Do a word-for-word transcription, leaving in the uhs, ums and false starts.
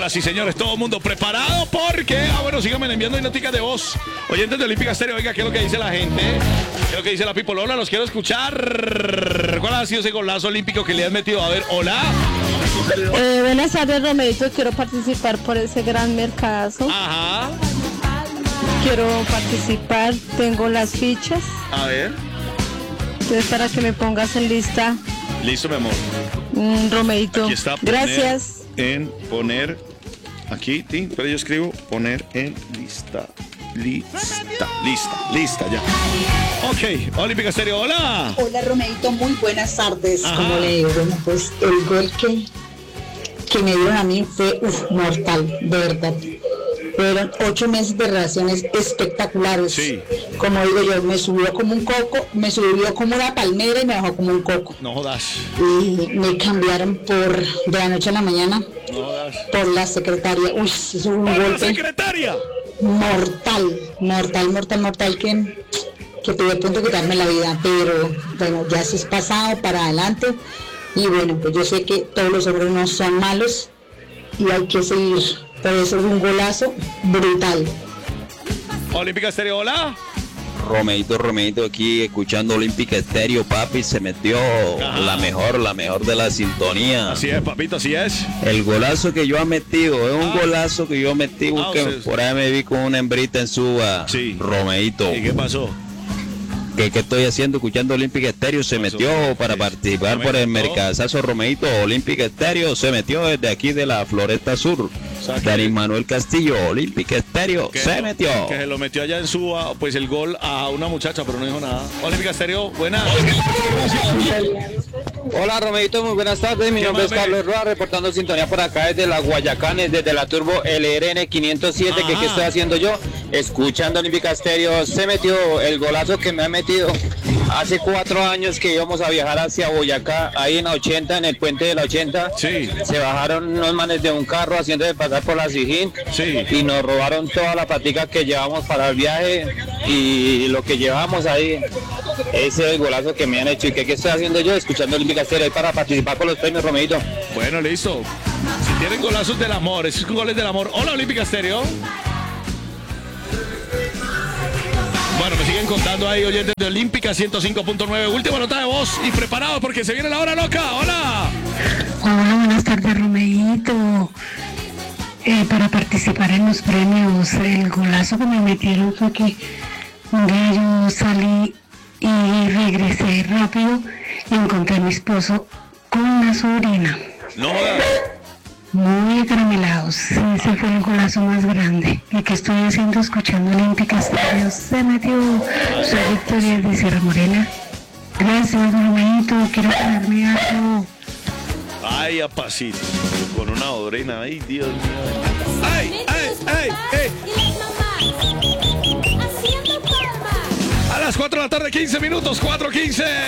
Señoras y señores, todo el mundo preparado porque... Ah, bueno, síganme enviando noticas de voz. Oyentes de Olímpica Estéreo, oiga, ¿qué es lo que dice la gente? ¿Qué es lo que dice la people? Hola, los quiero escuchar. ¿Cuál ha sido ese golazo olímpico que le has metido? A ver, hola. Eh, buenas tardes, Romerito. Quiero participar por ese gran mercadazo. Ajá. Quiero participar. Tengo las fichas. A ver. Entonces, para que me pongas en lista. Listo, mi amor. Mm, Romerito. Aquí está. Poner Gracias. En poner... Aquí, ti, pero yo escribo poner en lista. Lista, lista, lista, ya. Ok, Olímpica Estéreo, hola. Hola, Romerito, muy buenas tardes. Ajá. Como le digo, bueno, pues el gol que, que me dieron a mí fue uf, mortal, de verdad. Fueron ocho meses de relaciones espectaculares. Sí. Como digo yo, me subió como un coco, me subió como una palmera y me bajó como un coco. No jodas. Y me cambiaron por de la noche a la mañana No jodas. por la secretaria. Uy, eso es un ¡Para la golpe secretaria! mortal, mortal, mortal, mortal que, que tuve a punto de quitarme la vida, pero bueno, ya eso es pasado para adelante y bueno, pues yo sé que todos los hombres no son malos y hay que seguir, pero eso es un golazo brutal. Olímpica Estéreo, hola. Romeito, Romeito, aquí escuchando Olímpica Estéreo, papi, se metió Ajá. la mejor, la mejor de la sintonía. Así es, papito, así es. El golazo que yo he metido, es un Ah. golazo que yo metí, Ah, que usted- por ahí me vi con una hembrita en suba. Sí. Romeito, ¿Y qué pasó? ¿qué, qué estoy haciendo escuchando Olímpica Estéreo? Se Pasó. metió para Sí. participar Me por el gustó. mercadazo Romeito. Olímpica Estéreo se metió desde aquí de la Floresta Sur. sea, que- Dani Manuel Castillo, Olímpica Estéreo, Que se lo- metió. Que se lo metió allá en su, pues el gol a una muchacha, pero no dijo nada. Olímpica Estéreo, buena. Hola Romeito, muy buenas tardes, mi nombre es Llámame. Carlos Roa, reportando sintonía por acá desde la Guayacanes, desde la Turbo L R N quinientos siete, que Ajá. qué estoy haciendo yo, escuchando Olímpica Estéreo. Se metió el golazo que me ha metido hace cuatro años que íbamos a viajar hacia Boyacá, ahí en la ochenta, en el puente de la ochenta. Sí. Se bajaron unos manes de un carro haciendo de pasar por la Sijín, Sí. y nos robaron toda la platica que llevamos para el viaje y lo que llevamos ahí. Ese es el golazo que me han hecho. ¿Y qué, qué estoy haciendo yo? Escuchando Olímpica Estéreo ahí para participar con los premios, Romeito. Bueno, listo. Si tienen golazos del amor, esos son goles del amor. Hola, Olímpica Estéreo. Bueno, me siguen contando ahí, oyentes de Olímpica ciento cinco punto nueve. Última nota de voz y preparados porque se viene la hora loca. Hola. Hola, buenas tardes, Romeito. Eh, para participar en los premios, el golazo que me metieron fue que un día yo salí y regresé rápido y encontré a mi esposo con una sobrina, No jodas. muy acaramelados. Sí, ese fue el golazo más grande. El que estoy haciendo escuchando Olímpica Estéreo se metió. Soy Victoria de Sierra Morena. Gracias, Romeito. Quiero ponerme algo. Ay, apacito. Con una odrena. Ay, Dios mío. Ay, ay, ay, ay. A las cuatro de la tarde, quince minutos, cuatro quince.